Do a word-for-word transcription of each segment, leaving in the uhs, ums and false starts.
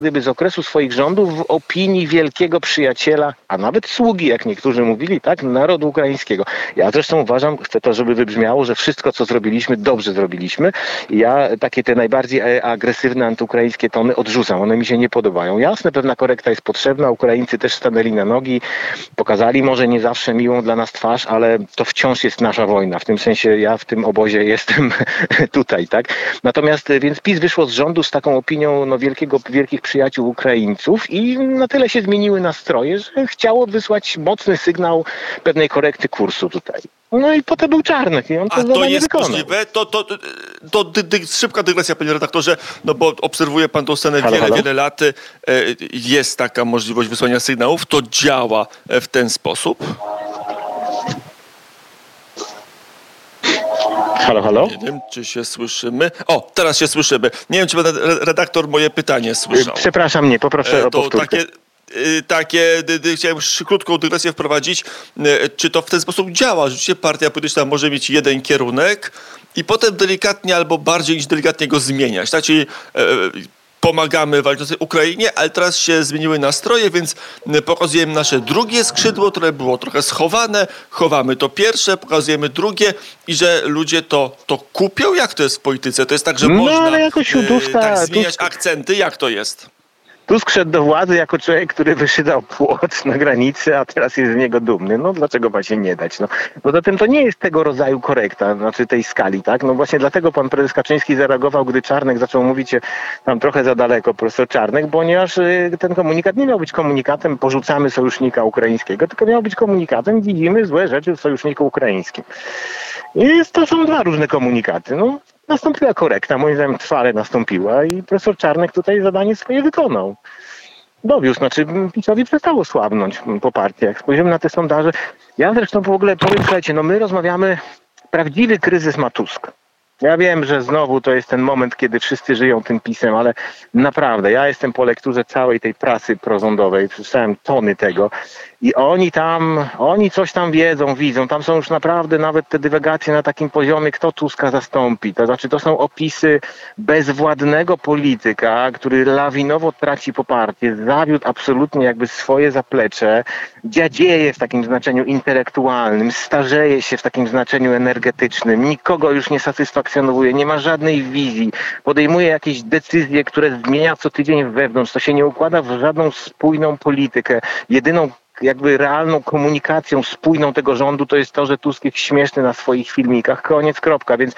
gdyby z okresu swoich rządów w opinii wielkiego przyjaciela, a nawet sługi, jak niektórzy mówili, tak, narodu ukraińskiego. Ja zresztą uważam, chcę to, żeby wybrzmiało, że wszystko, co zrobiliśmy, dobrze zrobiliśmy. I ja takie te najbardziej agresywne antyukraińskie tony odrzucam. One mi się nie podobają. Jasne, pewna korekta jest potrzebna. Ukraińcy też stanęli na nogi, pokazali może nie zawsze miłą dla nas twarz, ale to wciąż jest nasza wojna. W tym sensie ja w tym obozie jestem tutaj, tak. Natomiast więc PiS wyszło z rządu z taką opinią no, wielkiego, wielkich przyjaciół Ukraińców i na tyle się zmieniły nastroje, że chciało wysłać mocny sygnał pewnej korekty kursu tutaj. No i potem był Czarnek i on to A to jest wykonał. możliwe? To, to, to, to dy, dy, szybka dygresja, panie redaktorze, no bo obserwuje pan tą scenę halo, wiele, halo? wiele lat. Jest taka możliwość wysłania sygnałów. To działa w ten sposób? Halo, halo? Nie wiem, czy się słyszymy. O, teraz się słyszymy. Nie wiem, czy pan redaktor moje pytanie słyszał. Przepraszam, nie, poproszę o To powtórkę. takie, takie dy, dy, chciałem krótką dygresję wprowadzić. Czy to w ten sposób działa? Rzeczywiście partia polityczna może mieć jeden kierunek i potem delikatnie albo bardziej niż delikatnie go zmieniać. Tak? Czyli e, pomagamy walczącej Ukrainie, ale teraz się zmieniły nastroje, więc pokazujemy nasze drugie skrzydło, które było trochę schowane, chowamy to pierwsze, pokazujemy drugie i że ludzie to, to kupią? Jak to jest w polityce? To jest tak, że No, można ale jakoś e, Tuska- tak zmieniać Tusk- akcenty? Jak to jest? Tusk szedł do władzy jako człowiek, który wyszydał płot na granicy, a teraz jest z niego dumny. No dlaczego ma się nie dać? No, poza tym to nie jest tego rodzaju korekta, znaczy tej skali, tak? No właśnie dlatego pan prezes Kaczyński zareagował, gdy Czarnek zaczął mówić się tam trochę za daleko, profesor Czarnek, ponieważ y, ten komunikat nie miał być komunikatem porzucamy sojusznika ukraińskiego, tylko miał być komunikatem widzimy złe rzeczy w sojuszniku ukraińskim. I to są dwa różne komunikaty. No. Nastąpiła korekta, moim zdaniem trwale nastąpiła i profesor Czarnek tutaj zadanie swoje wykonał. Dowiózł, znaczy PiS-owi przestało słabnąć po partii. Jak spojrzymy na te sondaże, ja zresztą w ogóle powiem, słuchajcie, no my rozmawiamy, prawdziwy kryzys ma Tusk. Ja wiem, że znowu to jest ten moment, kiedy wszyscy żyją tym PiS-em, ale naprawdę, ja jestem po lekturze całej tej prasy prorządowej, przeczytałem tony tego i oni tam, oni coś tam wiedzą, widzą, tam są już naprawdę nawet te dywagacje na takim poziomie, kto Tuska zastąpi. To znaczy to są opisy bezwładnego polityka, który lawinowo traci poparcie, zawiódł absolutnie jakby swoje zaplecze, dziadzieje w takim znaczeniu intelektualnym, starzeje się w takim znaczeniu energetycznym, nikogo już nie satysfakcjonuje, nie ma żadnej wizji, podejmuje jakieś decyzje, które zmienia co tydzień wewnątrz, to się nie układa w żadną spójną politykę. Jedyną jakby realną komunikacją spójną tego rządu to jest to, że Tusk jest śmieszny na swoich filmikach. Koniec, kropka. Więc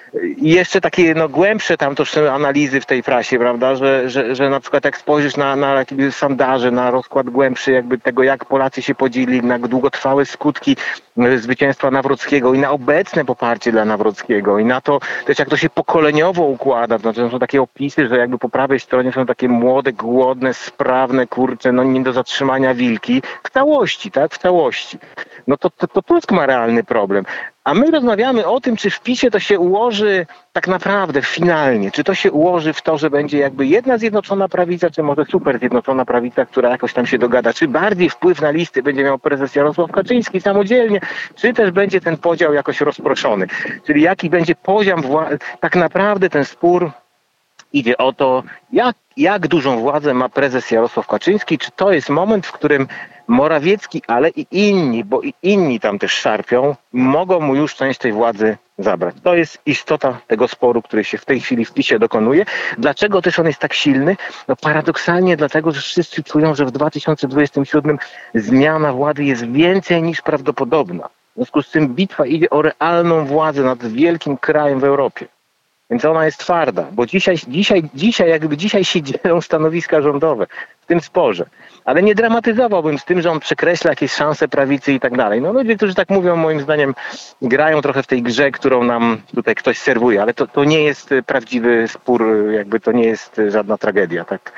i jeszcze takie no, głębsze tam też analizy w tej prasie, prawda, że, że, że na przykład jak spojrzysz na, na jakieś sondaże, na rozkład głębszy jakby tego, jak Polacy się podzielili, na długotrwałe skutki zwycięstwa Nawrockiego i na obecne poparcie dla Nawrockiego i na to też jak to się pokoleniowo układa, znaczy są takie opisy, że jakby po prawej stronie są takie młode, głodne, sprawne, kurcze, no nie do zatrzymania wilki, w całości, tak, w całości. No to, to, to Tusk ma realny problem. A my rozmawiamy o tym, czy w PiS-ie to się ułoży tak naprawdę finalnie, czy to się ułoży w to, że będzie jakby jedna zjednoczona prawica, czy może super zjednoczona prawica, która jakoś tam się dogada, czy bardziej wpływ na listy będzie miał prezes Jarosław Kaczyński samodzielnie, czy też będzie ten podział jakoś rozproszony. Czyli jaki będzie poziom władzy, tak naprawdę ten spór idzie o to, jak, jak dużą władzę ma prezes Jarosław Kaczyński, czy to jest moment, w którym Morawiecki, ale i inni, bo i inni tam też szarpią, mogą mu już część tej władzy zabrać. To jest istota tego sporu, który się w tej chwili w PiS-ie dokonuje. Dlaczego też on jest tak silny? No paradoksalnie dlatego, że wszyscy czują, że w dwa tysiące dwudziestym siódmym zmiana władzy jest więcej niż prawdopodobna. W związku z tym bitwa idzie o realną władzę nad wielkim krajem w Europie. Więc ona jest twarda, bo dzisiaj, dzisiaj, dzisiaj, jakby dzisiaj się dzielą stanowiska rządowe w tym sporze. Ale nie dramatyzowałbym z tym, że on przekreśla jakieś szanse prawicy i tak dalej. No ludzie, którzy tak mówią, moim zdaniem grają trochę w tej grze, którą nam tutaj ktoś serwuje, ale to, to nie jest prawdziwy spór, jakby to nie jest żadna tragedia, tak?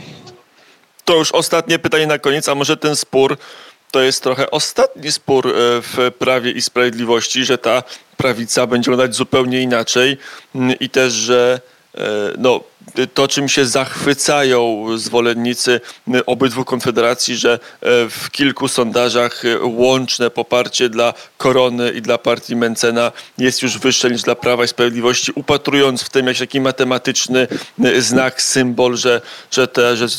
To już ostatnie pytanie na koniec, a może ten spór to jest trochę ostatni spór w Prawie i Sprawiedliwości, że ta prawica będzie wyglądać zupełnie inaczej i też, że no, to, czym się zachwycają zwolennicy obydwu konfederacji, że w kilku sondażach łączne poparcie dla Korony i dla partii Mentzena jest już wyższe niż dla Prawa i Sprawiedliwości, upatrując w tym jakiś taki matematyczny znak, symbol, że, że, te, że